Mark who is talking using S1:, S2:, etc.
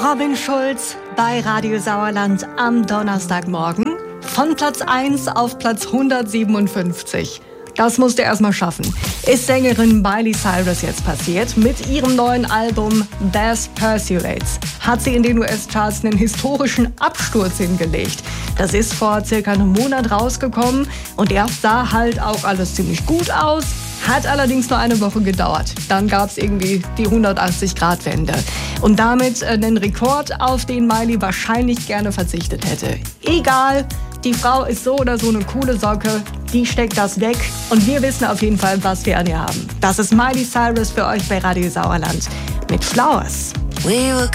S1: Robin Schulz bei Radio Sauerland am Donnerstagmorgen. Von Platz 1 auf Platz 157. Das musste er erstmal schaffen. Ist Sängerin Miley Cyrus jetzt passiert. Mit ihrem neuen Album Best Pursuits hat sie in den US-Charts einen historischen Absturz hingelegt. Das ist vor circa einem Monat rausgekommen und erst sah halt auch alles ziemlich gut aus. Hat allerdings nur eine Woche gedauert. Dann gab es irgendwie die 180-Grad-Wende. Und damit einen Rekord, auf den Miley wahrscheinlich gerne verzichtet hätte. Egal, die Frau ist so oder so eine coole Socke. Die steckt das weg. Und wir wissen auf jeden Fall, was wir an ihr haben. Das ist Miley Cyrus für euch bei Radio Sauerland mit Flowers.
S2: We were